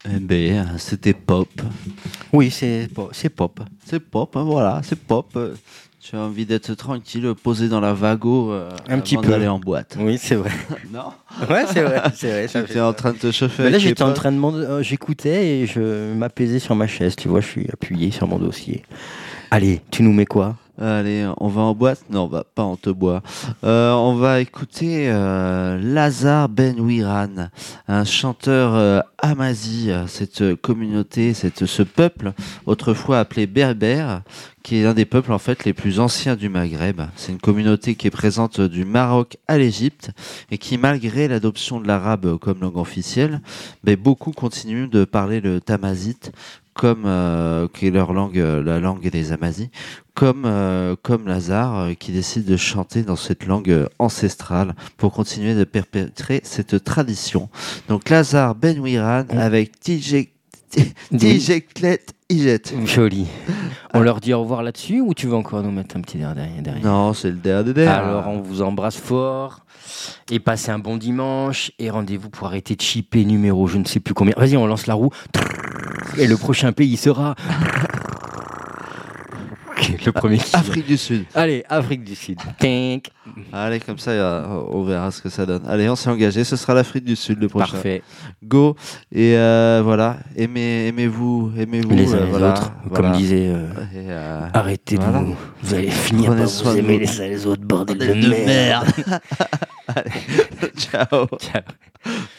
Eh ben, c'était pop. Oui, c'est pop. C'est pop, hein, voilà, c'est pop. Tu as envie d'être tranquille, posé dans la vago Un petit avant peu. d'aller en boîte. Oui, c'est vrai. Non. Ouais, c'est vrai. Ça Tu fait étais en ça. train de te chauffer Mais là, avec tes j'étais en potes. train de j'écoutais et je m'apaisais sur ma chaise. Tu vois, je suis appuyé sur mon dossier. Allez, tu nous mets quoi? Allez, on va en boîte? Non, on va pas en te bois. On va écouter Lazare Benouiran, un chanteur Amazi, cette communauté, ce peuple, autrefois appelé berbère, qui est l'un des peuples en fait les plus anciens du Maghreb. C'est une communauté qui est présente du Maroc à l'Égypte et qui, malgré l'adoption de l'arabe comme langue officielle, mais beaucoup continuent de parler le tamazite comme qui est leur langue, la langue des Amazis, comme Lazare qui décide de chanter dans cette langue ancestrale pour continuer de perpétrer cette tradition. Donc Lazare Benouiran avec TJ Clet Ijet. Joli. On leur dit au revoir là-dessus ou tu veux encore nous mettre un petit derrière? Non, c'est le derrière. Alors, on vous embrasse fort et passez un bon dimanche et rendez-vous pour arrêter de chipper numéro je ne sais plus combien. Vas-y, on lance la roue et le prochain pays sera le premier qui... Afrique du Sud. Allez, Afrique du Sud. Tink. Allez, comme ça, on verra ce que ça donne. Allez, on s'est engagé. Ce sera l'Afrique du Sud le prochain. Parfait. Go. Et voilà. Aimez-vous Les uns les voilà, autres, voilà. comme disait. Et, Arrêtez voilà. de vous. Vous allez finir Prenez par soin vous de aimer vous. les uns les autres, bordel de merde. Ciao. Ciao.